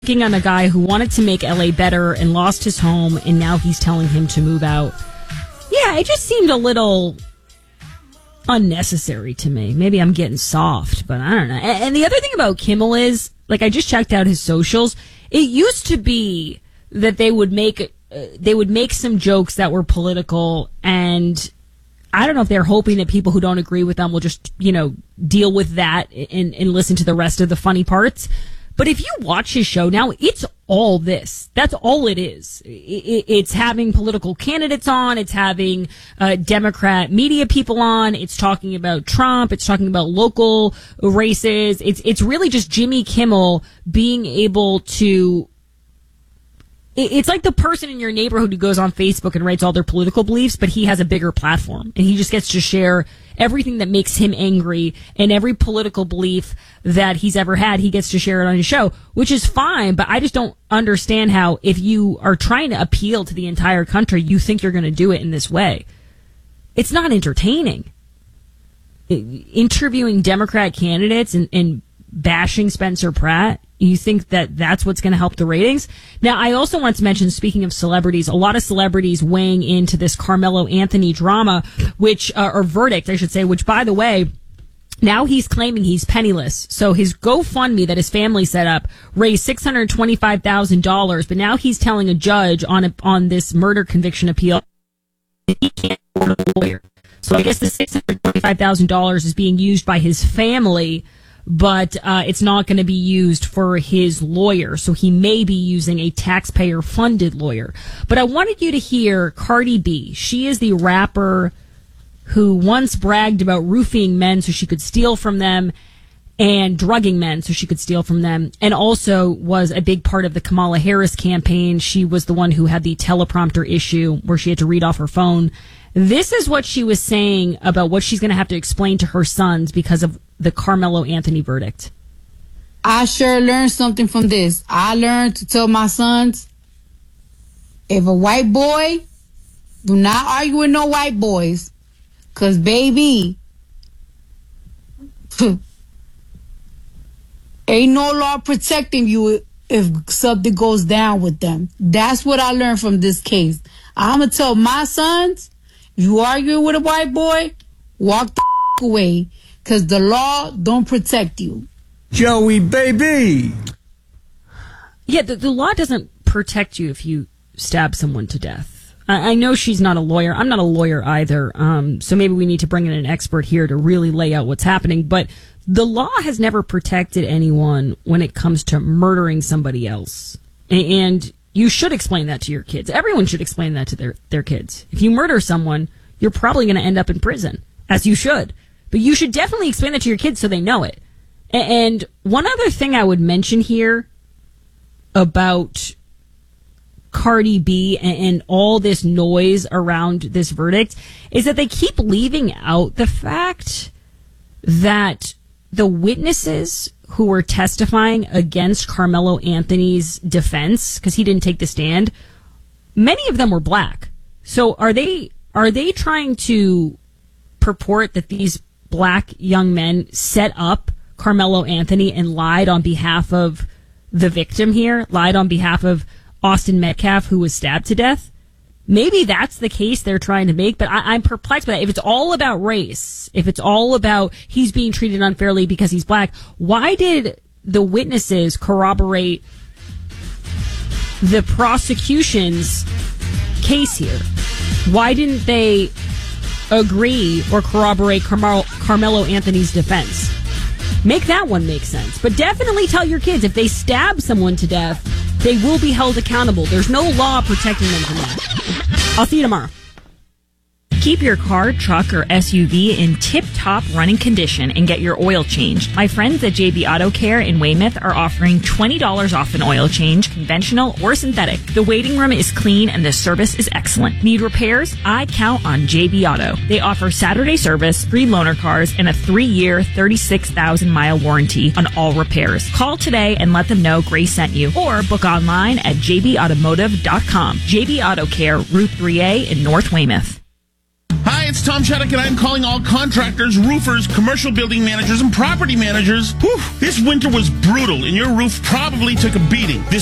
On a guy who wanted to make LA better and lost his home, and now he's telling him to move out. Yeah, it just seemed a little unnecessary to me. Maybe I'm getting soft, but I don't know. And the other thing about Kimmel is, like, I just checked out his socials. It used to be that they would make some jokes that were political, and I don't know if they're hoping that people who don't agree with them will just, deal with that and listen to the rest of the funny parts. But if you watch his show now, it's all this. That's all it is. It's having political candidates on. It's having Democrat media people on. It's talking about Trump. It's talking about local races. It's really just Jimmy Kimmel being able to... It's like the person in your neighborhood who goes on Facebook and writes all their political beliefs, but he has a bigger platform. And he just gets to share everything that makes him angry, and every political belief that he's ever had, he gets to share it on his show, which is fine. But I just don't understand how, if you are trying to appeal to the entire country, you think you're going to do it in this way. It's not entertaining. Interviewing Democrat candidates and bashing Spencer Pratt, you think that that's what's going to help the ratings? Now, I also want to mention, speaking of celebrities, a lot of celebrities weighing into this Carmelo Anthony drama, or verdict, I should say, which, by the way, now he's claiming he's penniless. So his GoFundMe that his family set up raised $625,000, but now he's telling a judge on this murder conviction appeal that he can't afford a lawyer. So I guess the $625,000 is being used by his family, but it's not going to be used for his lawyer. So he may be using a taxpayer-funded lawyer. But I wanted you to hear Cardi B. She is the rapper who once bragged about roofing men so she could steal from them, and drugging men so she could steal from them, and also was a big part of the Kamala Harris campaign. She was the one who had the teleprompter issue where she had to read off her phone. This is what she was saying about what she's going to have to explain to her sons because of the Carmelo Anthony verdict. I sure learned something from this. I learned to tell my sons, if a white boy, do not argue with no white boys. Because, baby, ain't no law protecting you if something goes down with them. That's what I learned from this case. I'm going to tell my sons, if you argue with a white boy, walk the away. Because the law don't protect you. Joey, baby! Yeah, the law doesn't protect you if you stab someone to death. I know she's not a lawyer. I'm not a lawyer either. So maybe we need to bring in an expert here to really lay out what's happening. But the law has never protected anyone when it comes to murdering somebody else. And you should explain that to your kids. Everyone should explain that to their kids. If you murder someone, you're probably going to end up in prison, as you should. But you should definitely explain that to your kids so they know it. And one other thing I would mention here about Cardi B and all this noise around this verdict is that they keep leaving out the fact that the witnesses who were testifying against Carmelo Anthony's defense, because he didn't take the stand, many of them were black. So are they trying to purport that these black young men set up Carmelo Anthony and lied on behalf of the victim here, lied on behalf of Austin Metcalf, who was stabbed to death? Maybe that's the case they're trying to make, but I'm perplexed by that. If it's all about race, if it's all about he's being treated unfairly because he's black, why did the witnesses corroborate the prosecution's case here? Why didn't they agree or corroborate Carmelo Anthony's defense? Make that one make sense. But definitely tell your kids, if they stab someone to death, they will be held accountable. There's no law protecting them from that. I'll see you tomorrow. Keep your car, truck, or SUV in tip-top running condition and get your oil changed. My friends at JB Auto Care in Weymouth are offering $20 off an oil change, conventional or synthetic. The waiting room is clean and the service is excellent. Need repairs? I count on JB Auto. They offer Saturday service, free loaner cars, and a 3-year, 36,000-mile warranty on all repairs. Call today and let them know Grace sent you, or book online at jbautomotive.com. JB Auto Care, Route 3A in North Weymouth. Hi, it's Tom Shattuck, and I'm calling all contractors, roofers, commercial building managers, and property managers. Whew, this winter was brutal, and your roof probably took a beating. This